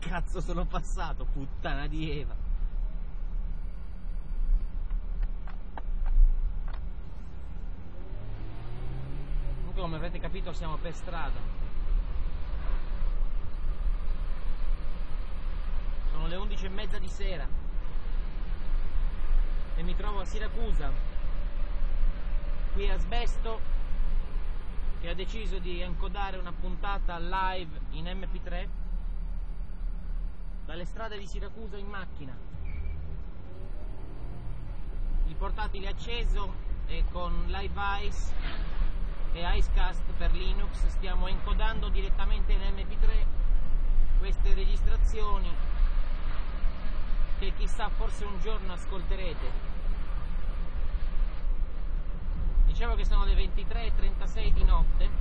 cazzo sono passato, puttana di Eva. Comunque, come avrete capito, siamo per strada. Sono le 11:30 di sera e mi trovo a Siracusa, qui a Asbesto, che ha deciso di encodare una puntata live in MP3 dalle strade di Siracusa in macchina. Il portatile acceso e con Live Ice e Icecast per Linux stiamo encodando direttamente in MP3 queste registrazioni che chissà forse un giorno ascolterete. Dicevo che sono le 23:36 di notte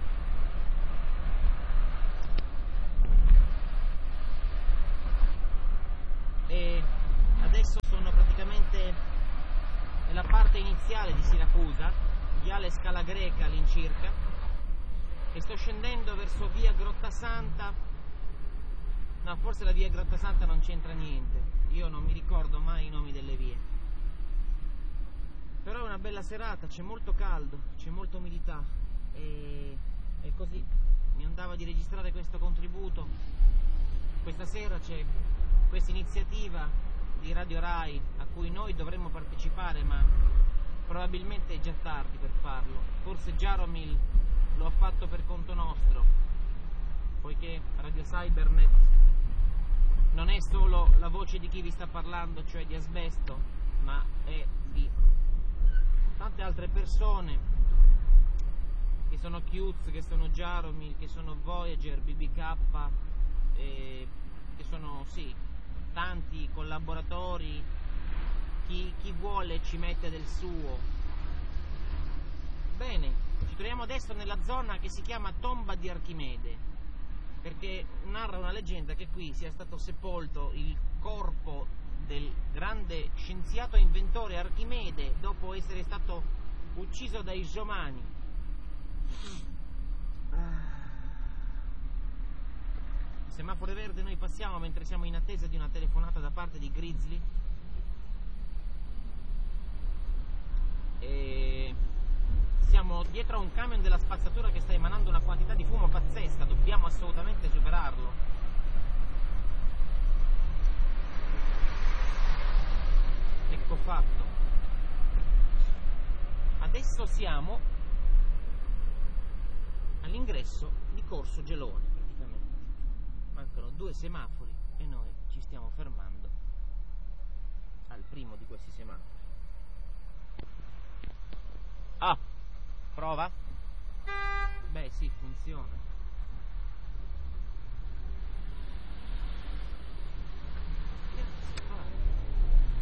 e adesso sono praticamente nella parte iniziale di Siracusa, viale Scala Greca all'incirca, e sto scendendo verso via Grottasanta. No, forse la via Grottasanta non c'entra niente, io non mi ricordo mai i nomi delle vie. Però è una bella serata, c'è molto caldo, c'è molta umidità e così mi andava di registrare questo contributo. Questa sera c'è questa iniziativa di Radio Rai a cui noi dovremmo partecipare, ma probabilmente è già tardi per farlo. Forse Jaromil lo ha fatto per conto nostro, poiché Radio Cybernet non è solo la voce di chi vi sta parlando, cioè di Asbesto, ma è di tante altre persone che sono Qz, che sono Jaromil, che sono Voyager, BBK, che sono sì, tanti collaboratori, chi vuole ci mette del suo. Bene, ci troviamo adesso nella zona che si chiama Tomba di Archimede, perché narra una leggenda che qui sia stato sepolto il corpo del grande scienziato e inventore Archimede dopo essere stato ucciso dai Giomani. Il semaforo è verde, noi passiamo mentre siamo in attesa di una telefonata da parte di Grizzly e siamo dietro a un camion della spazzatura che sta emanando una quantità di fumo pazzesca, dobbiamo assolutamente superarlo. Ecco fatto. Adesso siamo all'ingresso di Corso Gelone, praticamente. Mancano 2 semafori e noi ci stiamo fermando al primo di questi semafori. Ah, prova? Beh sì, funziona.